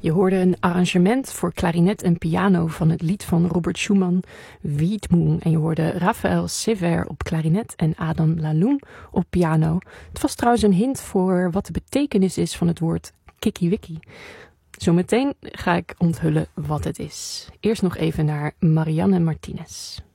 Je hoorde een arrangement voor klarinet en piano van het lied van Robert Schumann, Widmung. En je hoorde Raphaël Sever op klarinet en Adam Laloum op piano. Het was trouwens een hint voor wat de betekenis is van het woord kikiwiki. Zometeen ga ik onthullen wat het is. Eerst nog even naar Marianne Martinez.